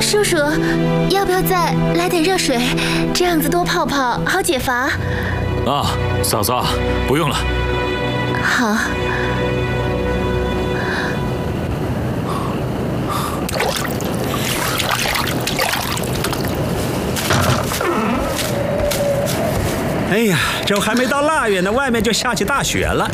叔叔，要不要再来点热水？这样子多泡泡，好解乏。 啊，嫂子，不用了。 好。 哎呀，这还没到腊月呢，外面就下起大雪了。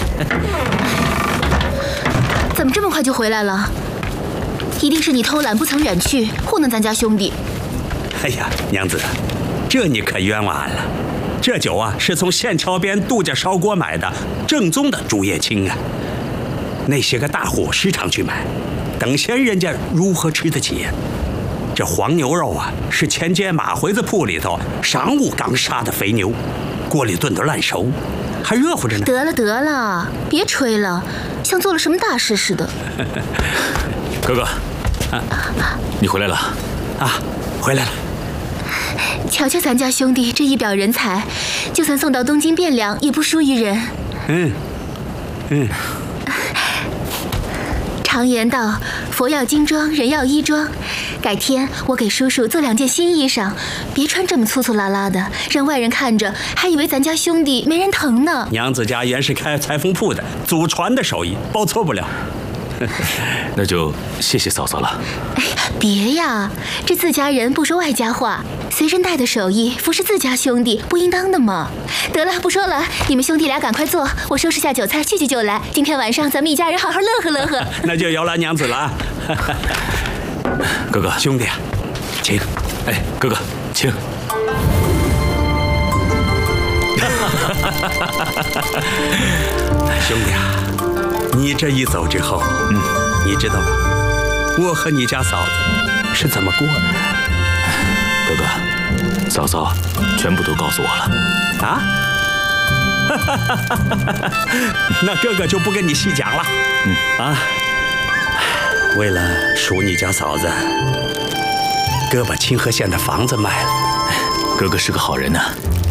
怎么这么快就回来了？一定是你偷懒不曾远去，糊弄咱家兄弟。 哎呀，娘子，这你可冤枉俺了。这酒啊，是从县桥边杜家烧锅买的，正宗的竹叶青啊。那些个大户时常去买，等闲人家如何吃得起呀？这黄牛肉啊，是前街马回子铺里头上午刚杀的肥牛，锅里炖得烂熟，还热乎着呢。 得了得了，别吹了，像做了什么大事似的。 哥哥，你回来了啊，回来了。 瞧瞧咱家兄弟这一表人才，就算送到东京汴梁，也不输于人。常言道，佛要金装，人要衣装。改天我给叔叔做2件新衣裳，别穿这么粗粗拉拉的，让外人看着还以为咱家兄弟没人疼呢。 娘子家原是开裁缝铺的，祖传的手艺，包错不了。 那就谢谢嫂嫂了。 哎，别呀，这自家人不说外家话，随身带的手艺服侍自家兄弟，不应当的吗？得了，不说了，你们兄弟俩赶快坐，我收拾下酒菜，去就来。今天晚上咱们一家人好好乐呵乐呵。 那就由了娘子了啊。 哥哥， 兄弟啊，请。 哎，哥哥，请。 兄弟啊，你这一走之后，你知道吗？我和你家嫂子是怎么过的？ 哥哥，嫂嫂全部都告诉我了。 啊？那哥哥就不跟你细讲了。为了赎你家嫂子，哥把清河县的房子卖了。 哥哥是个好人呐。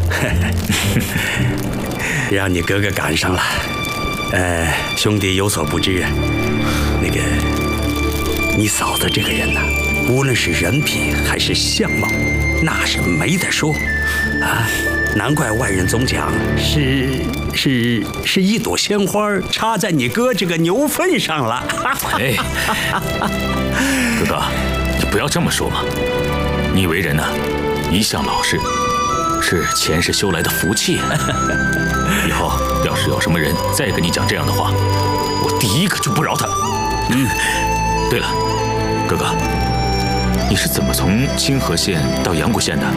让你哥哥赶上了。兄弟有所不知啊，那个你嫂子这个人呐，无论是人品还是相貌，那是没得说啊。难怪外人总讲是一朵鲜花插在你哥这个牛粪上了。 哎，哥哥，你不要这么说嘛。你为人呢，一向老实，是前世修来的福气。以后要是有什么人再跟你讲这样的话，我第一个就不饶他。对了，哥哥，你是怎么从清河县到阳谷县的？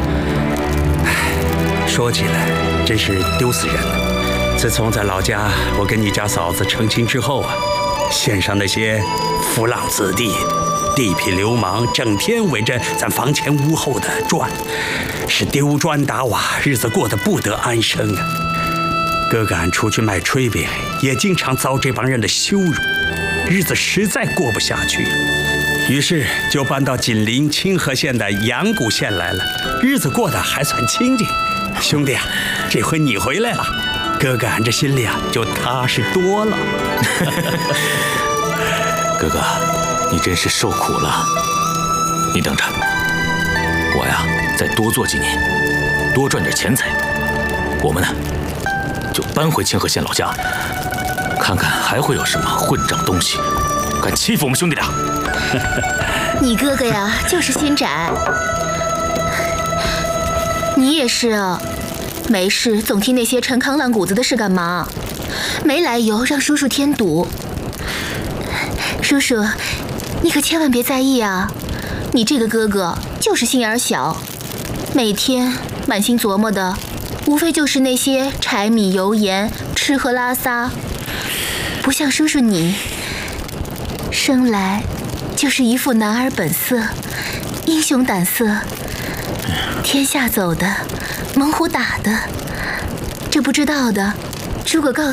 说起来真是丢死人了。自从在老家我跟你家嫂子成亲之后啊，县上那些浮浪子弟、地痞流氓整天围着咱房前屋后的转，是丢砖打瓦，日子过得不得安生啊。哥哥俺出去卖炊饼，也经常遭这帮人的羞辱，日子实在过不下去了。于是就搬到紧邻清河县的阳谷县来了，日子过得还算清静。兄弟啊，这回你回来了，哥哥俺这心里啊就踏实多了。 哥哥，你真是受苦了。你等着，我呀再多做几年，多赚点钱财，我们呢就搬回清河县老家，看看还会有什么混账东西敢欺负我们兄弟俩。 你哥哥呀就是心窄。你也是啊，没事总听那些陈康烂谷子的事干嘛？没来由让叔叔添堵。叔叔，你可千万别在意啊！你这个哥哥就是心眼小，每天满心琢磨的，无非就是那些柴米油盐、吃喝拉撒，不像叔叔你，生来就是一副男儿本色、英雄胆色。天下走的，猛虎打的，这不知道的，如果告诉